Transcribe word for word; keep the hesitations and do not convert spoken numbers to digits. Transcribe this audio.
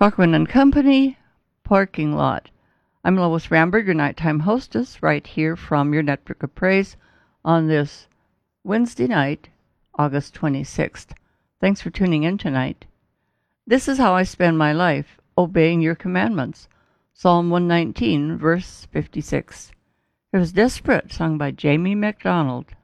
Cochran and Company, Parking Lot. I'm Lois Ramberg, your nighttime hostess, right here from your Network of Praise on this Wednesday night, August twenty-sixth. Thanks for tuning in tonight. This is how I spend my life, obeying your commandments. Psalm one nineteen, verse fifty-six. It was Desperate, sung by Jamie MacDonald.